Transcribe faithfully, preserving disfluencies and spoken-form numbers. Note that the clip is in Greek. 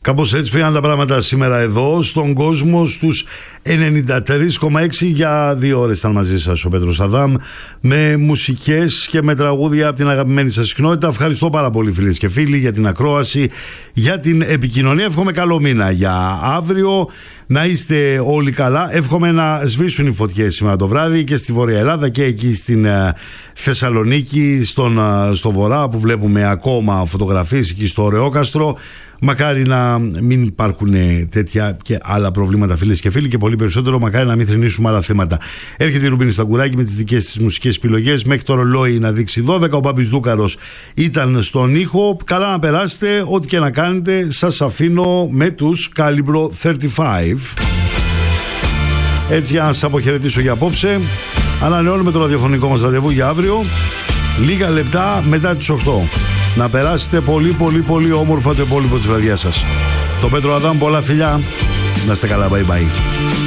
Κάπως έτσι πήγαν τα πράγματα σήμερα εδώ στον κόσμο στους ενενήντα τρία κόμμα έξι. Για δύο ώρες ήταν μαζί σας ο Πέτρος Αδάμ, με μουσικές και με τραγούδια από την αγαπημένη σας συχνότητα. Ευχαριστώ πάρα πολύ φίλες και φίλοι για την ακρόαση, για την επικοινωνία. Εύχομαι καλό μήνα για αύριο, να είστε όλοι καλά. Εύχομαι να σβήσουν οι φωτιές σήμερα το βράδυ και στη Βόρεια Ελλάδα και εκεί στην uh, Θεσσαλονίκη, στον, uh, στο Βορρά που βλέπουμε ακόμα φωτογραφίες, εκεί στο Ωρεόκαστρο. Μακάρι να μην υπάρχουν τέτοια και άλλα προβλήματα, φίλες και φίλοι, και πολύ περισσότερο μακάρι να μην θρηνήσουμε άλλα θέματα. Έρχεται η Ρουμπίνη Σταγκουράκη με τις δικές της μουσικές επιλογές μέχρι το ρολόι να δείξει δώδεκα. Ο Μπάμπης Δούκαρος ήταν στον ήχο. Καλά να περάσετε, ό,τι και να κάνετε. Σας αφήνω με τους Calibro τριάντα πέντε. Έτσι, για να σας αποχαιρετήσω για απόψε, ανανεώνουμε το ραδιοφωνικό μας ραντεβού για αύριο, λίγα λεπτά μετά τις οκτώ. Να περάσετε πολύ πολύ πολύ όμορφα το υπόλοιπο της βραδιάς σας. Το Πέτρο Αδάμ, πολλά φιλιά. Να είστε καλά, bye bye.